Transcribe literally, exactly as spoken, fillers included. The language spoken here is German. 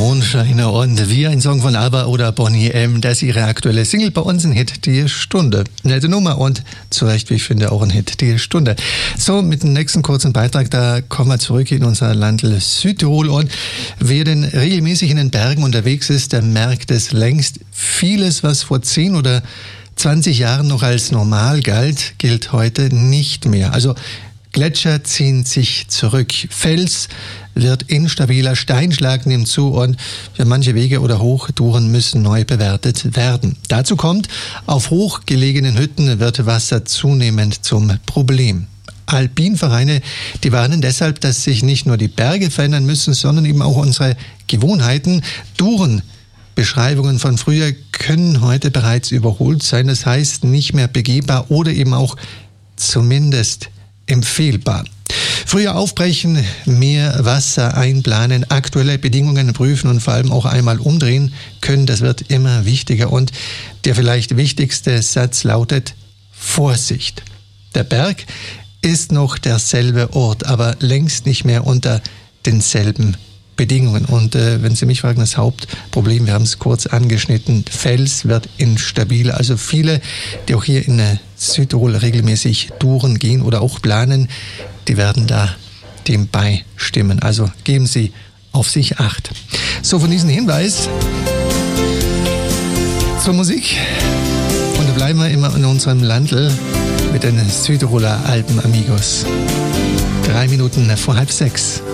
Mondscheiner und wie ein Song von ABBA oder Boney M. Das ist ihre aktuelle Single, bei uns ein Hit, die Stunde. Nette Nummer und zu Recht, wie ich finde, auch ein Hit, die Stunde. So, mit dem nächsten kurzen Beitrag, da kommen wir zurück in unser Landl Südtirol und wer denn regelmäßig in den Bergen unterwegs ist, der merkt es längst. Vieles, was vor zehn oder zwanzig Jahren noch als normal galt, gilt heute nicht mehr. Also Gletscher ziehen sich zurück, Fels wird instabiler, Steinschlag nimmt zu und ja, manche Wege oder Hochtouren müssen neu bewertet werden. Dazu kommt, auf hochgelegenen Hütten wird Wasser zunehmend zum Problem. Alpinvereine, die warnen deshalb, dass sich nicht nur die Berge verändern müssen, sondern eben auch unsere Gewohnheiten. Tourenbeschreibungen von früher können heute bereits überholt sein, das heißt nicht mehr begehbar oder eben auch zumindest empfehlbar. Früher aufbrechen, mehr Wasser einplanen, aktuelle Bedingungen prüfen und vor allem auch einmal umdrehen können, das wird immer wichtiger. Und der vielleicht wichtigste Satz lautet: Vorsicht. Der Berg ist noch derselbe Ort, aber längst nicht mehr unter denselben Bedingungen. Und äh, wenn Sie mich fragen, das Hauptproblem, wir haben es kurz angeschnitten, Fels wird instabil. Also viele, die auch hier in äh, Südtirol regelmäßig Touren gehen oder auch planen, die werden da dem beistimmen. Also geben Sie auf sich Acht. So, von diesem Hinweis zur Musik. Und da bleiben wir immer in unserem Landl mit den Südtiroler Alpen Amigos. Drei Minuten vor halb sechs.